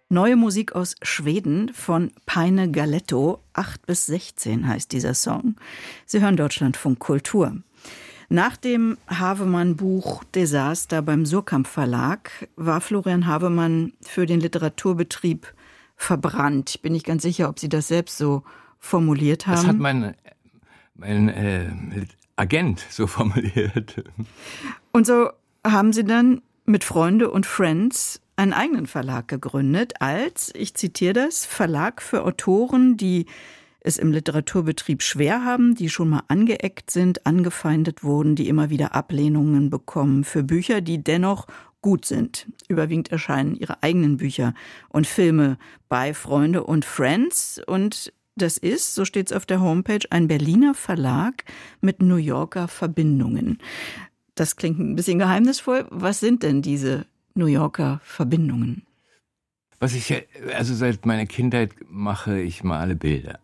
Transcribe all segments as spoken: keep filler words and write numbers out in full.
Neue Musik aus Schweden von Paine Galetto. acht bis sechzehn heißt dieser Song. Sie hören Deutschlandfunk Kultur. Nach dem Havemann-Buch Desaster beim Suhrkamp Verlag war Florian Havemann für den Literaturbetrieb verbrannt. Ich bin nicht ganz sicher, ob Sie das selbst so formuliert haben. Das hat mein, mein äh, Agent so formuliert. Und so haben Sie dann mit Freunde und Friends einen eigenen Verlag gegründet als, ich zitiere das, Verlag für Autoren, die es im Literaturbetrieb schwer haben, die schon mal angeeckt sind, angefeindet wurden, die immer wieder Ablehnungen bekommen für Bücher, die dennoch gut sind. Überwiegend erscheinen ihre eigenen Bücher und Filme bei Freunde und Friends. Und das ist, so steht es auf der Homepage, ein Berliner Verlag mit New Yorker Verbindungen. Das klingt ein bisschen geheimnisvoll. Was sind denn diese New Yorker Verbindungen? Was ich, also seit meiner Kindheit mache, ich male Bilder.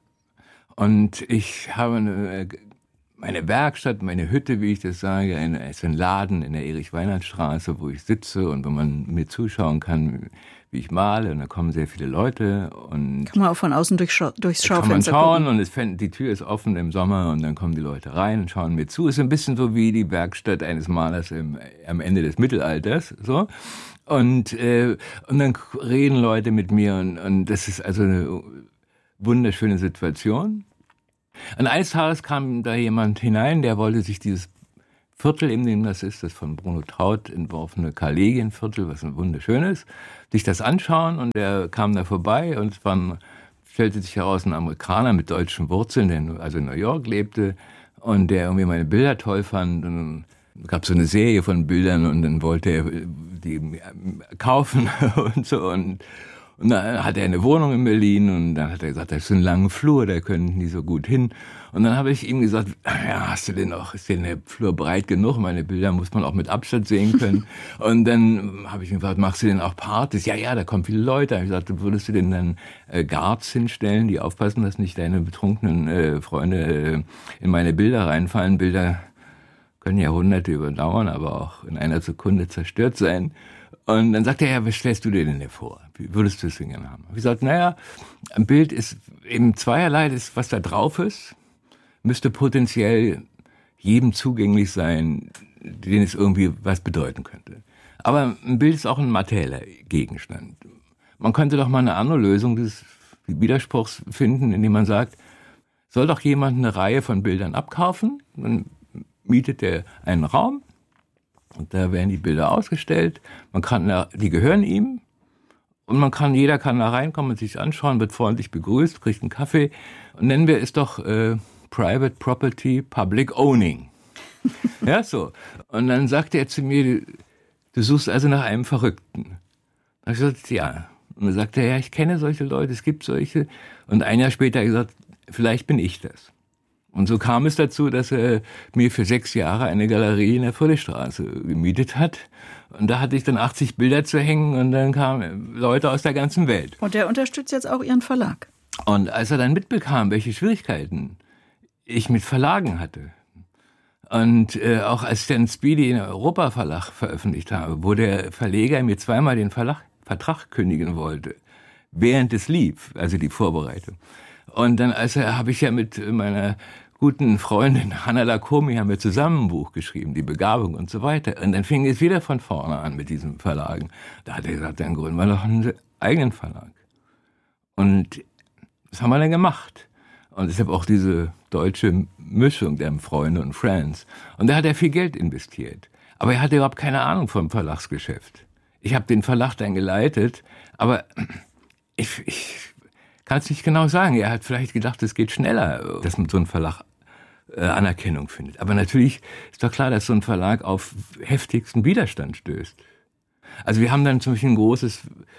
Und ich habe eine, meine Werkstatt, meine Hütte, wie ich das sage, ein, ist ein Laden in der Erich-Weinert-Straße, wo ich sitze und wo man mir zuschauen kann, wie ich male. Und da kommen sehr viele Leute. Und kann man auch von außen durchs, Schau- durchs Schaufenster kann man schauen gucken. Und es, die Tür ist offen im Sommer und dann kommen die Leute rein und schauen mir zu. Es ist ein bisschen so wie die Werkstatt eines Malers im, am Ende des Mittelalters. So. Und, äh, und dann reden Leute mit mir und, und das ist also eine wunderschöne Situation. Und eines Tages kam da jemand hinein, der wollte sich dieses Viertel, in dem das ist, das von Bruno Traut entworfene Kollegienviertel, was ein wunderschönes, sich das anschauen. Und der kam da vorbei und es war, stellte sich heraus, ein Amerikaner mit deutschen Wurzeln, der also in New York lebte und der irgendwie meine Bilder toll fand. Und es gab so eine Serie von Bildern und dann wollte er die kaufen und so. Und, und dann hatte er eine Wohnung in Berlin und dann hat er gesagt, das ist ein langer Flur, da können die so gut hin. Und dann habe ich ihm gesagt, ja, hast du denn noch, ist denn der Flur breit genug? Meine Bilder muss man auch mit Abstand sehen können. Und dann habe ich ihm gefragt, machst du denn auch Partys? Ja, ja, da kommen viele Leute. Da habe ich gesagt, würdest du denn dann äh, Guards hinstellen, die aufpassen, dass nicht deine betrunkenen äh, Freunde äh, in meine Bilder reinfallen? Bilder können Jahrhunderte überdauern, aber auch in einer Sekunde zerstört sein. Und dann sagt er, ja, was stellst du dir denn vor? Wie würdest du es denn gerne haben? Ich gesagt, naja, ein Bild ist eben zweierlei, das, was da drauf ist, müsste potenziell jedem zugänglich sein, den es irgendwie was bedeuten könnte. Aber ein Bild ist auch ein materieller Gegenstand. Man könnte doch mal eine andere Lösung des Widerspruchs finden, indem man sagt, soll doch jemand eine Reihe von Bildern abkaufen, dann mietet er einen Raum und da werden die Bilder ausgestellt. Man kann, da, die gehören ihm und man kann, jeder kann da reinkommen und sich anschauen, wird freundlich begrüßt, kriegt einen Kaffee und nennen wir es doch äh, Private Property Public Owning. Ja, so. Und dann sagte er zu mir, du suchst also nach einem Verrückten. Da habe ich gesagt, ja. Und dann sagte er, ja, ich kenne solche Leute, es gibt solche. Und ein Jahr später hat er gesagt, vielleicht bin ich das. Und so kam es dazu, dass er mir für sechs Jahre eine Galerie in der Friedrichstraße gemietet hat. Und da hatte ich dann achtzig Bilder zu hängen und dann kamen Leute aus der ganzen Welt. Und der unterstützt jetzt auch Ihren Verlag. Und als er dann mitbekam, welche Schwierigkeiten ich mit Verlagen hatte und äh, auch als ich dann Speedy in Europa Verlag veröffentlicht habe, wo der Verleger mir zweimal den Verlag, Vertrag kündigen wollte, während es lief, also die Vorbereitung. Und dann als er, habe ich ja mit meiner guten Freundin Hanna Lacomi haben wir zusammen ein Buch geschrieben, die Begabung und so weiter. Und dann fing es wieder von vorne an mit diesen Verlagen. Da hat er gesagt, dann gründen wir doch einen eigenen Verlag. Und das haben wir dann gemacht. Und deshalb auch diese deutsche Mischung der Freunde und Friends. Und da hat er viel Geld investiert. Aber er hatte überhaupt keine Ahnung vom Verlagsgeschäft. Ich habe den Verlag dann geleitet, aber ich, ich kann es nicht genau sagen. Er hat vielleicht gedacht, es geht schneller, dass man so ein Verlag äh, Anerkennung findet. Aber natürlich ist doch klar, dass so ein Verlag auf heftigsten Widerstand stößt. Also wir haben dann zum Beispiel ein großes,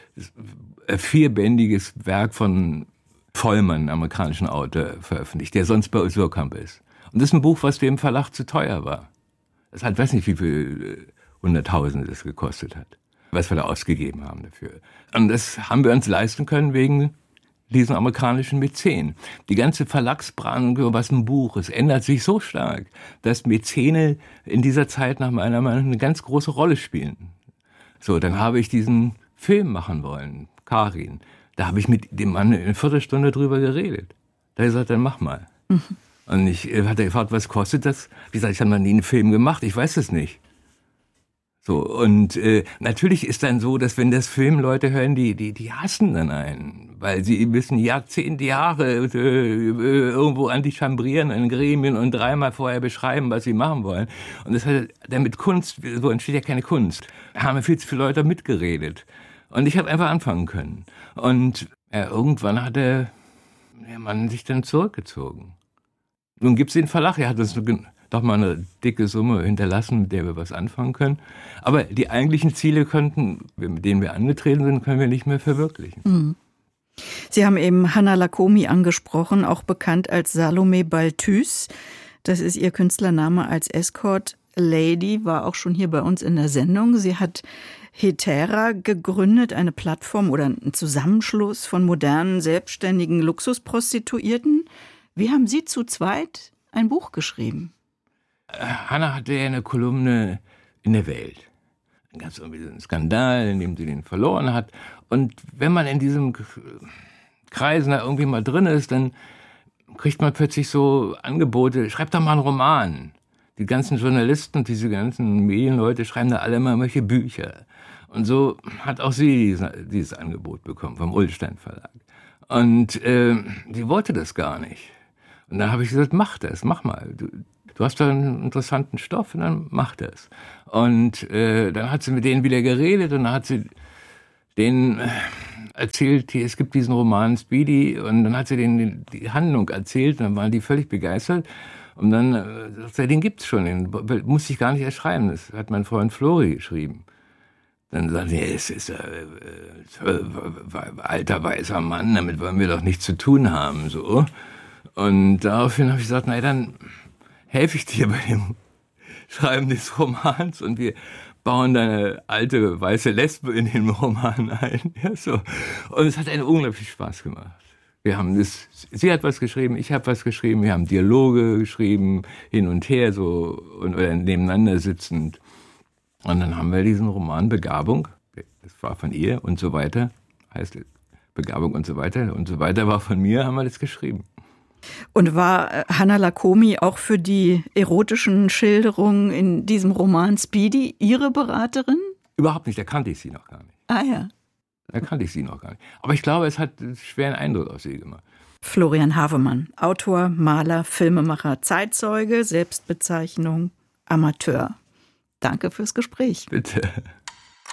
vierbändiges Werk von Vollmann, einem amerikanischen Autor, veröffentlicht, der sonst bei Suhrkamp ist. Und das ist ein Buch, was dem Verlag zu teuer war. Das hat, weiß nicht, wie viel Hunderttausende das gekostet hat, was wir da ausgegeben haben dafür. Und das haben wir uns leisten können wegen diesen amerikanischen Mäzen. Die ganze Verlagsbranche, was ein Buch ist, ändert sich so stark, dass Mäzene in dieser Zeit nach meiner Meinung eine ganz große Rolle spielen. So, dann habe ich diesen Film machen wollen, Karin. Da habe ich mit dem Mann eine Viertelstunde drüber geredet. Da habe ich gesagt, dann mach mal. Mhm. Und ich äh, hatte gefragt, was kostet das? Wie gesagt, ich habe noch nie einen Film gemacht, ich weiß es nicht. So, und äh, natürlich ist dann so, dass wenn das Film Leute hören, die, die, die hassen dann einen, weil sie müssen Jahrzehnte, Jahre äh, irgendwo antichambrieren in Gremien und dreimal vorher beschreiben, was sie machen wollen. Und das hat dann mit Kunst, so entsteht ja keine Kunst. Da haben viel zu viele Leute mitgeredet. Und ich habe einfach anfangen können. Und ja, irgendwann hat der, der Mann sich dann zurückgezogen. Nun gibt's den Verlag, er hat uns doch mal eine dicke Summe hinterlassen, mit der wir was anfangen können. Aber die eigentlichen Ziele könnten, mit denen wir angetreten sind, können wir nicht mehr verwirklichen. Mhm. Sie haben eben Hanna Lacomie angesprochen, auch bekannt als Salome Balthus. Das ist ihr Künstlername als Escort Lady, war auch schon hier bei uns in der Sendung. Sie hat Hetera gegründet, eine Plattform oder ein Zusammenschluss von modernen, selbstständigen Luxusprostituierten. Wie haben Sie zu zweit ein Buch geschrieben? Hanna hatte ja eine Kolumne in der Welt. Dann gab es irgendwie so einen Skandal, in dem sie den verloren hat. Und wenn man in diesem Kreisen da irgendwie mal drin ist, dann kriegt man plötzlich so Angebote, schreibt doch mal einen Roman. Die ganzen Journalisten und diese ganzen Medienleute schreiben da alle mal welche Bücher. Und so hat auch sie dieses, dieses Angebot bekommen vom Ullstein Verlag. Und äh, sie wollte das gar nicht. Und dann habe ich gesagt, mach das, mach mal. Du, du hast da einen interessanten Stoff und dann mach das. Und äh, dann hat sie mit denen wieder geredet und dann hat sie denen erzählt, hier, es gibt diesen Roman Speedy, und dann hat sie denen die Handlung erzählt und dann waren die völlig begeistert. Und dann äh, sagt sie, den gibt's schon, den musste ich gar nicht erst schreiben, das hat mein Freund Flori geschrieben. Dann sagt sie, es ist ein äh, äh, alter weißer Mann, damit wollen wir doch nichts zu tun haben, so. Und daraufhin habe ich gesagt, na dann helfe ich dir bei dem Schreiben des Romans und wir bauen deine alte weiße Lesbe in den Roman ein. Ja, so. Und es hat einen unglaublich Spaß gemacht. Wir haben das, sie hat was geschrieben, ich habe was geschrieben, wir haben Dialoge geschrieben, hin und her, so, und, oder nebeneinander sitzend. Und dann haben wir diesen Roman Begabung, das war von ihr und so weiter, heißt Begabung und so weiter, und so weiter war von mir, haben wir das geschrieben. Und war Hanna Lacomie auch für die erotischen Schilderungen in diesem Roman Speedy Ihre Beraterin? Überhaupt nicht, da kannte ich sie noch gar nicht. Ah ja. Da kannte ich sie noch gar nicht. Aber ich glaube, es hat einen schweren Eindruck auf sie gemacht. Florian Havemann, Autor, Maler, Filmemacher, Zeitzeuge, Selbstbezeichnung, Amateur. Danke fürs Gespräch. Bitte.